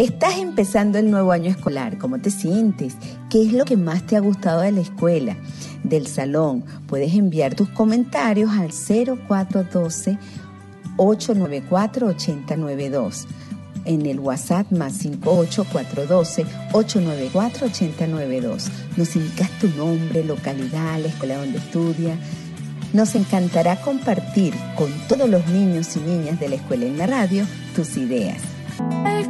Estás empezando el nuevo año escolar. ¿Cómo te sientes? ¿Qué es lo que más te ha gustado de la escuela, del salón? Puedes enviar tus comentarios al 0412-894-8092. En el WhatsApp más 58-412-894-8092. Nos indicas tu nombre, localidad, la escuela donde estudias. Nos encantará compartir con todos los niños y niñas de la escuela en la radio tus ideas.